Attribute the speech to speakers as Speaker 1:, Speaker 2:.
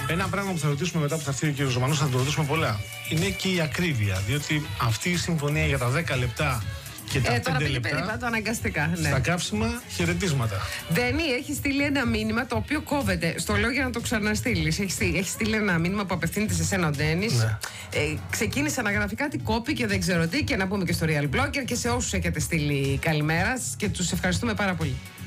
Speaker 1: Ένα πράγμα που θα ρωτήσουμε μετά που θα έρθει ο κ. Ζωμανός, θα το ρωτήσουμε πολλά. Είναι και η ακρίβεια. Διότι αυτή η συμφωνία για τα 10 λεπτά και τα 5
Speaker 2: τώρα
Speaker 1: λεπτά.
Speaker 2: περίπατο αναγκαστικά. Ναι.
Speaker 1: Στα καύσιμα, χαιρετίσματα.
Speaker 2: Ντένι, έχει στείλει ένα μήνυμα το οποίο κόβεται. Στο λέω για να το ξαναστείλει. Έχει στείλει ένα μήνυμα που απευθύνεται σε σένα ο Ντένι.
Speaker 1: Ναι.
Speaker 2: Ξεκίνησε να γράφει κάτι, κόπη και δεν ξέρω τι. Και να πούμε και στο Real Blogger και σε όσους έχετε στείλει καλημέρα και τους ευχαριστούμε πάρα πολύ.